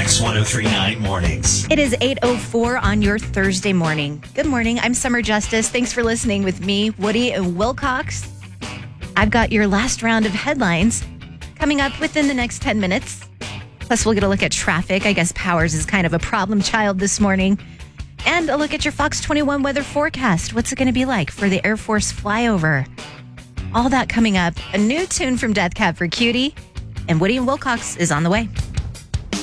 X1039 Mornings. It is 8:04 on your Thursday morning. Good morning. I'm Summer Justice. Thanks for listening with me, Woody and Wilcox. I've got your last round of headlines coming up within the next 10 minutes. Plus, we'll get a look at traffic. I guess Powers is kind of a problem child this morning. And a look at your Fox 21 weather forecast. What's it going to be like for the Air Force flyover? All that coming up. A new tune from Death Cab for Cutie. And Woody and Wilcox is on the way.